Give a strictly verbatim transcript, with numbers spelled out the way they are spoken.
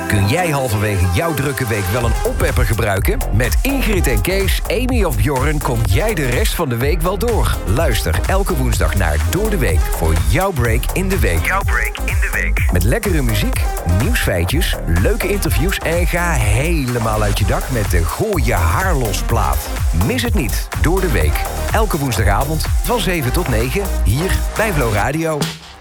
Kun jij halverwege jouw drukke week wel een oppepper gebruiken? Met Ingrid en Kees, Amy of Bjorn kom jij de rest van de week wel door. Luister elke woensdag naar Door de Week voor jouw break in de week. Jouw break in de week. Met lekkere muziek, nieuwsfeitjes, leuke interviews en ga helemaal uit je dak met de Gooi je haar los plaat. Mis het niet, Door de Week. Elke woensdagavond van zeven tot negen hier bij Flow Radio.